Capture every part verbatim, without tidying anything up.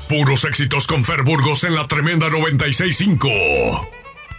puros éxitos con Fer Burgos en la tremenda noventa y seis punto cinco.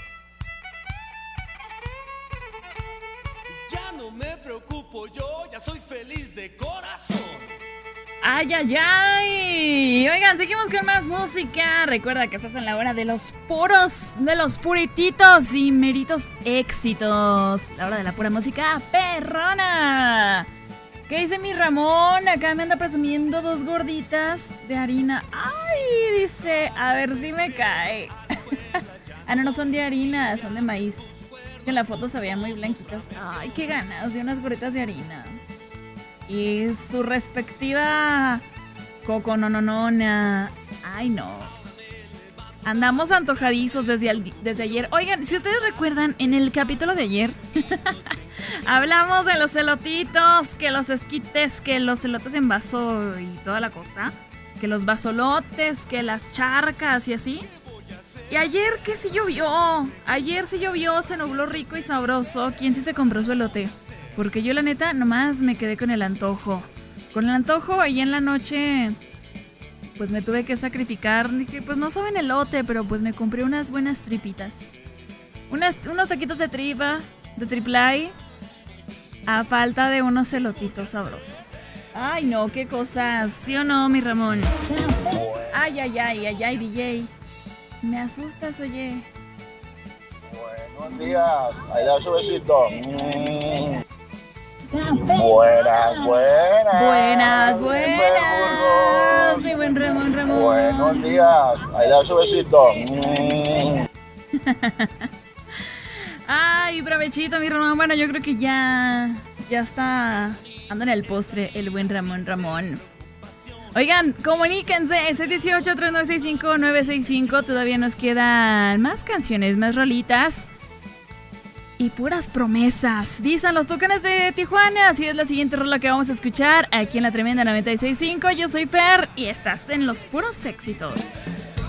Ya no me preocupo yo, ya soy feliz de corazón. ¡Ay, ay, ay! Oigan, seguimos con más música. Recuerda que estás en la hora de los puros, de los purititos y meritos éxitos. La hora de la pura música perrona. ¿Qué dice mi Ramón? Acá me anda presumiendo dos gorditas de harina. ¡Ay! Dice, a ver si me cae. Ah, no, no son de harina, son de maíz. Que en la foto se veían muy blanquitas. ¡Ay, qué ganas de unas gorditas de harina! Y su respectiva cocononona. Ay, no. Andamos antojadizos desde, al, desde ayer. Oigan, si ustedes recuerdan, en el capítulo de ayer hablamos de los elotitos, que los esquites, que los elotes en vaso y toda la cosa, que los vasolotes, que las charcas y así. Y ayer que sí llovió, ayer sí llovió, se nubló rico y sabroso. ¿Quién sí se compró su elote? Porque yo la neta nomás me quedé con el antojo. Con el antojo ahí en la noche, pues me tuve que sacrificar. Dije, pues no saben elote, pero pues me compré unas buenas tripitas. Unas, unos taquitos de tripa, de triplay, a falta de unos elotitos sabrosos. Ay no, qué cosas, ¿sí o no, mi Ramón? Ay, ay, ay, ay, ay, D J. Me asustas, oye. Buenos días, ahí da su besito. Mm. Buenas, buenas. Buenas, buenas. Mi buen Ramón, Ramón. Buenos días, ahí da su besito. Mm. Ay, provechito, mi Ramón. Bueno, yo creo que ya, ya está anda en el postre el buen Ramón, Ramón. Oigan, comuníquense, seis uno ocho, tres nueve seis cinco, nueve seis cinco. Todavía nos quedan más canciones, más rolitas y puras promesas. Dicen los Tucanes de Tijuana. Así es la siguiente rola que vamos a escuchar aquí en la tremenda noventa y seis punto cinco. Yo soy Fer y estás en los puros éxitos.